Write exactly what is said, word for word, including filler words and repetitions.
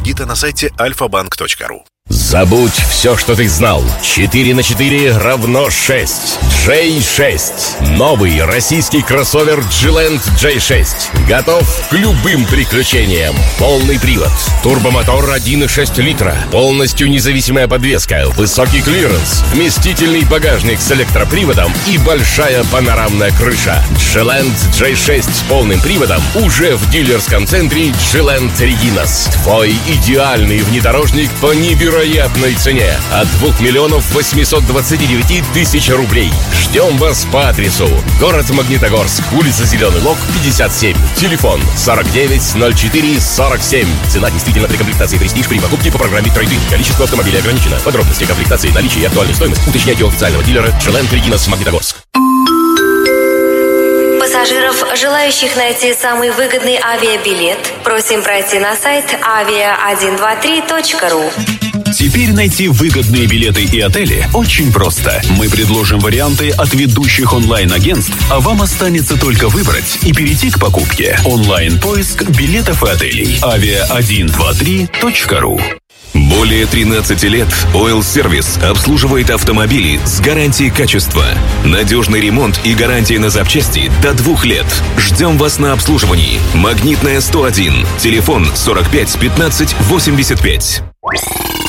кредита на сайте альфа-банк точка ру. Забудь все, что ты знал. четыре на четыре равно шесть. джей шесть. Новый российский кроссовер Джи-Ленд джей шесть. Готов к любым приключениям. Полный привод. Турбомотор один и шесть литра. Полностью независимая подвеска. Высокий клиренс. Вместительный багажник с электроприводом и большая панорамная крыша. Джи-Ленд джей шесть с полным приводом уже в дилерском центре Джи-Ленд Регинас. Твой идеальный внедорожник по невероятной Вероятной цене от двух миллионов восемьсот двадцати девяти тысяч рублей. Ждем вас по адресу: город Магнитогорск, улица Зеленый Лог, пятьдесят семь. Телефон сорок девять ноль четыре сорок семь. Цена действительно при комплектации «Престиж» при покупке по программе «Трейд-ин». Количество автомобилей ограничено. Подробности комплектации, наличие и актуальную стоимость уточняйте у официального дилера Джи-Ленд Регинас, Магнитогорск. Пассажиров, желающих найти самый выгодный авиабилет, просим пройти на сайт авиа один два три точка ру. Теперь найти выгодные билеты и отели очень просто. Мы предложим варианты от ведущих онлайн-агентств, а вам останется только выбрать и перейти к покупке. Онлайн-поиск билетов и отелей. авиа один два три точка ру. Более тринадцати лет Oil Service обслуживает автомобили с гарантией качества. Надежный ремонт и гарантия на запчасти до двух лет. Ждем вас на обслуживании. Магнитная сто один. Телефон сорок пять пятнадцать восемьдесят пять.